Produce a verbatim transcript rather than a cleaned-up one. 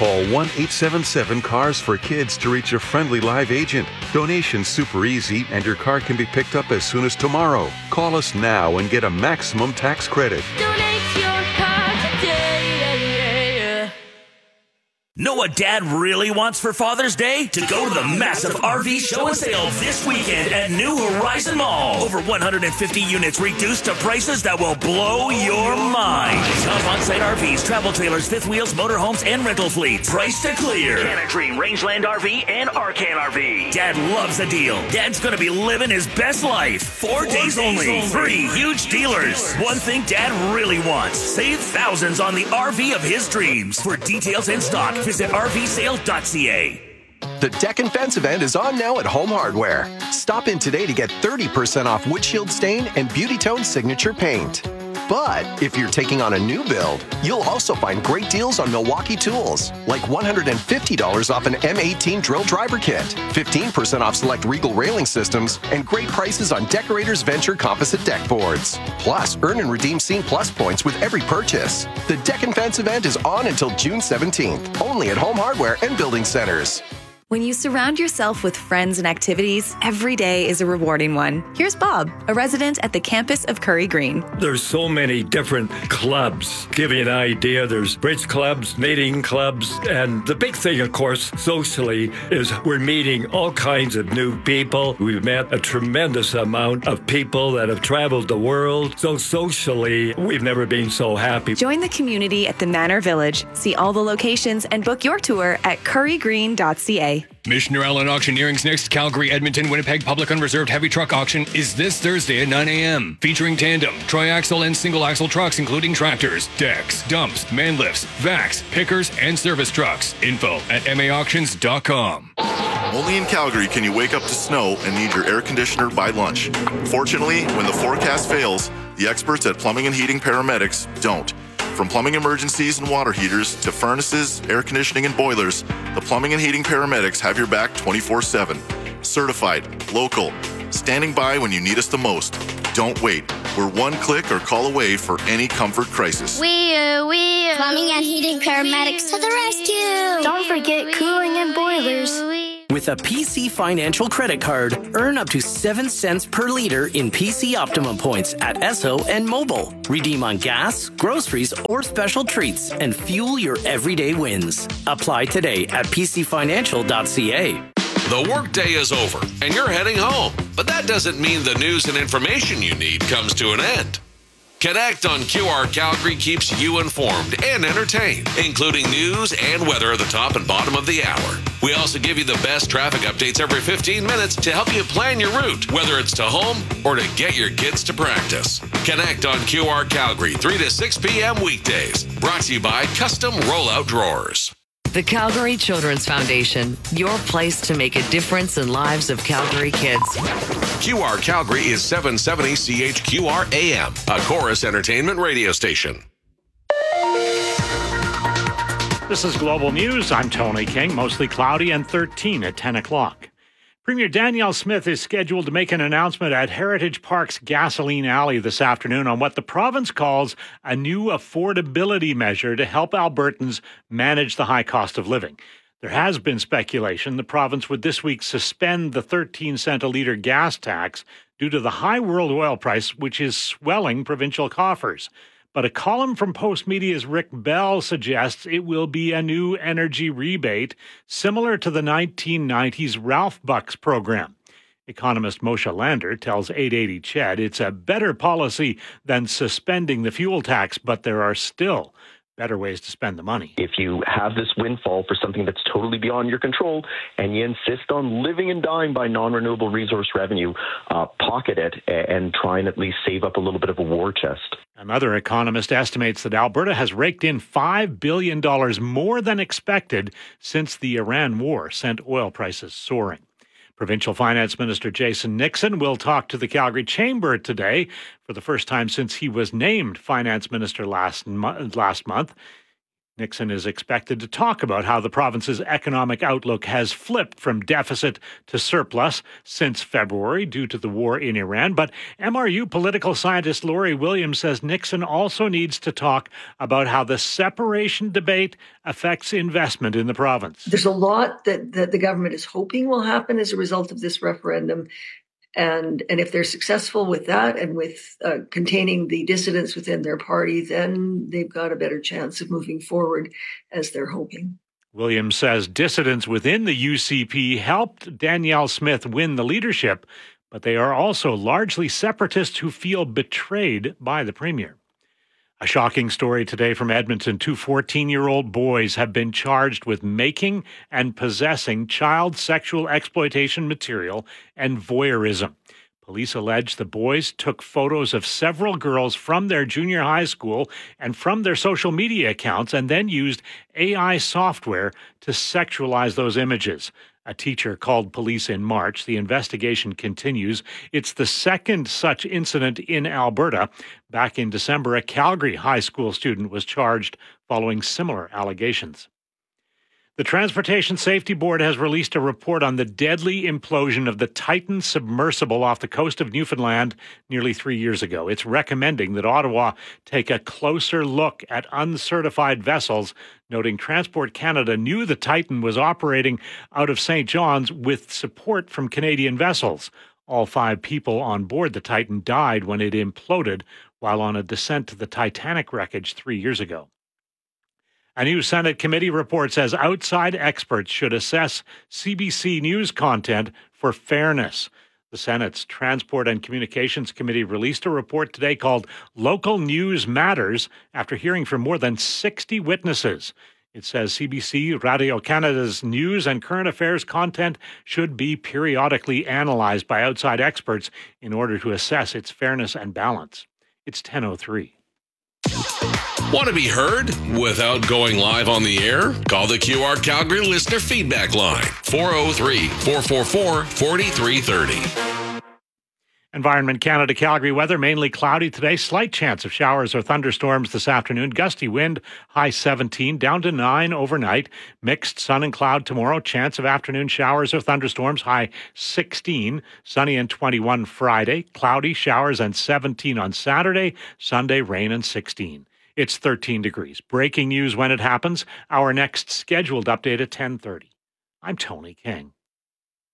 Call one eight seven seven cars for kids to reach a friendly live agent. Donation's super easy and your car can be picked up as soon as tomorrow. Call us now and get a maximum tax credit. Donate your car today. Know what Dad really wants for Father's Day? To go to the massive R V show and sale this weekend at New Horizon Mall. Over one hundred fifty units reduced to prices that will blow your mind. Top on-site R Vs, travel trailers, fifth wheels, motorhomes, and rental fleets. Price to clear. Canna Dream, Rangeland R V, and Arcan R V. Dad loves a deal. Dad's going to be living his best life. Four, Four days, days only. only. Three huge dealers. One thing Dad really wants. Save thousands on the R V of his dreams. For details in stock, visit R V sales dot C A. The Deck and Fence event is on now at Home Hardware. Stop in today to get thirty percent off windshield stain and Beauty Tone signature paint. But if you're taking on a new build, you'll also find great deals on Milwaukee tools, like one hundred fifty dollars off an M eighteen drill driver kit, fifteen percent off select Regal railing systems, and great prices on Decorators Venture composite deck boards. Plus, earn and redeem Scene Plus points with every purchase. The Deck and Fence event is on until June seventeenth, only at Home Hardware and Building Centers. When you surround yourself with friends and activities, every day is a rewarding one. Here's Bob, a resident at the campus of Curry Green. There's so many different clubs. Give you an idea, there's bridge clubs, knitting clubs, and the big thing, of course, socially, is we're meeting all kinds of new people. We've met a tremendous amount of people that have traveled the world. So socially, we've never been so happy. Join the community at the Manor Village. See all the locations and book your tour at curry green dot c a. Missioner Allen Auctioneering's next Calgary, Edmonton, Winnipeg public unreserved heavy truck auction is this Thursday at nine a.m. Featuring tandem, triaxle, and single-axle trucks, including tractors, decks, dumps, man lifts, vacs, pickers, and service trucks. Info at m a auctions dot com. Only in Calgary can you wake up to snow and need your air conditioner by lunch. Fortunately, when the forecast fails, the experts at Plumbing and Heating Paramedics don't. From plumbing emergencies and water heaters to furnaces, air conditioning, and boilers, the Plumbing and Heating Paramedics have your back twenty-four seven. Certified, local, standing by when you need us the most. Don't wait. We're one click or call away for any comfort crisis. We are, we are. Plumbing and Heating Paramedics to the rescue. Don't forget cooling and boilers. With a P C Financial credit card, earn up to seven cents per liter in P C Optimum points at Esso and Mobile. Redeem on gas, groceries, or special treats and fuel your everyday wins. Apply today at p c financial dot c a. The workday is over and you're heading home, but that doesn't mean the news and information you need comes to an end. Connect on Q R Calgary keeps you informed and entertained, including news and weather at the top and bottom of the hour. We also give you the best traffic updates every fifteen minutes to help you plan your route, whether it's to home or to get your kids to practice. Connect on Q R Calgary, three to six p.m. weekdays. Brought to you by Custom Rollout Drawers. The Calgary Children's Foundation, your place to make a difference in lives of Calgary kids. Q R Calgary is seven seventy C H Q R A M, a Chorus Entertainment radio station. This is Global News. I'm Tony King. Mostly cloudy and thirteen at ten o'clock. Premier Danielle Smith is scheduled to make an announcement at Heritage Park's Gasoline Alley this afternoon on what the province calls a new affordability measure to help Albertans manage the high cost of living. There has been speculation the province would this week suspend the thirteen cent a litre gas tax due to the high world oil price, which is swelling provincial coffers. But a column from Postmedia's Rick Bell suggests it will be a new energy rebate, similar to the nineteen nineties Ralph Bucks program. Economist Moshe Lander tells eight eighty C H E D it's a better policy than suspending the fuel tax, but there are still better ways to spend the money. If you have this windfall for something that's totally beyond your control and you insist on living and dying by non-renewable resource revenue, uh, pocket it and try and at least save up a little bit of a war chest. Another economist estimates that Alberta has raked in five billion dollars more than expected since the Iran war sent oil prices soaring. Provincial Finance Minister Jason Nixon will talk to the Calgary Chamber today for the first time since he was named Finance Minister last, mo- last month. Nixon is expected to talk about how the province's economic outlook has flipped from deficit to surplus since February due to the war in Iran. But M R U political scientist Laurie Williams says Nixon also needs to talk about how the separation debate affects investment in the province. There's a lot that, that the government is hoping will happen as a result of this referendum. And and if they're successful with that and with uh, containing the dissidents within their party, then they've got a better chance of moving forward as they're hoping. Williams says dissidents within the U C P helped Danielle Smith win the leadership, but they are also largely separatists who feel betrayed by the premier. A shocking story today from Edmonton. Two fourteen-year-old boys have been charged with making and possessing child sexual exploitation material and voyeurism. Police allege the boys took photos of several girls from their junior high school and from their social media accounts and then used A I software to sexualize those images. A teacher called police in March. The investigation continues. It's the second such incident in Alberta. Back in December, a Calgary high school student was charged following similar allegations. The Transportation Safety Board has released a report on the deadly implosion of the Titan submersible off the coast of Newfoundland nearly three years ago. It's recommending that Ottawa take a closer look at uncertified vessels, noting Transport Canada knew the Titan was operating out of Saint John's with support from Canadian vessels. All five people on board the Titan died when it imploded while on a descent to the Titanic wreckage three years ago. A new Senate committee report says outside experts should assess C B C News content for fairness. The Senate's Transport and Communications Committee released a report today called Local News Matters after hearing from more than sixty witnesses. It says C B C Radio-Canada's news and current affairs content should be periodically analyzed by outside experts in order to assess its fairness and balance. It's ten oh three. Want to be heard without going live on the air? Call the Q R Calgary listener feedback line, four oh three, four four four, four three three oh. Environment Canada Calgary weather, mainly cloudy today. Slight chance of showers or thunderstorms this afternoon. Gusty wind, high seventeen, down to nine overnight. Mixed sun and cloud tomorrow. Chance of afternoon showers or thunderstorms, high sixteen. Sunny and twenty-one Friday. Cloudy, showers and seventeen on Saturday. Sunday, rain and sixteen. It's thirteen degrees. Breaking news when it happens. Our next scheduled update at ten thirty. I'm Tony King.